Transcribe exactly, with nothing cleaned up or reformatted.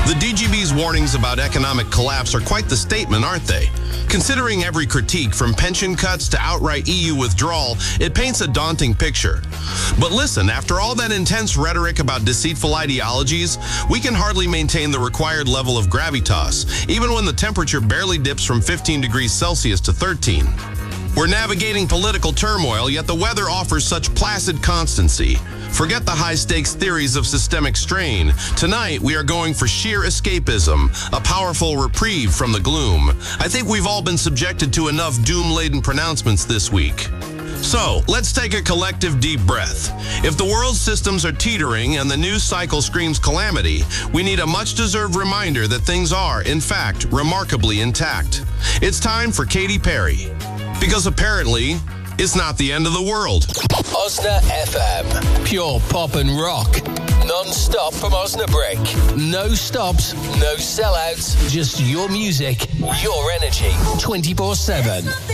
The D G B's warnings about economic collapse are quite the statement, aren't they? Considering every critique, from pension cuts to outright E U withdrawal, it paints a daunting picture. But listen, after all that intense rhetoric about deceitful ideologies, we can hardly maintain the required level of gravitas, even when the temperature barely dips from fifteen degrees Celsius to thirteen. We're navigating political turmoil, yet the weather offers such placid constancy. Forget the high-stakes theories of systemic strain. Tonight, we are going for sheer escapism, a powerful reprieve from the gloom. I think we've all been subjected to enough doom-laden pronouncements this week. So, let's take a collective deep breath. If the world's systems are teetering and the news cycle screams calamity, we need a much-deserved reminder that things are, in fact, remarkably intact. It's time for Katy Perry. Because apparently, it's not the end of the world. Osna F M. Pure pop and rock. Non-stop from Osnabrück. No stops, no sellouts. Just your music, your energy. twenty-four seven.